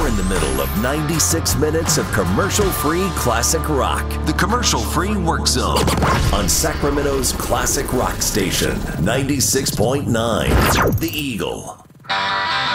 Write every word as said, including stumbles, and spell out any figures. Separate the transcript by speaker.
Speaker 1: You're in the middle of ninety-six minutes of commercial-free classic rock. The commercial-free Work Zone on Sacramento's classic rock station, ninety-six point nine, The Eagle.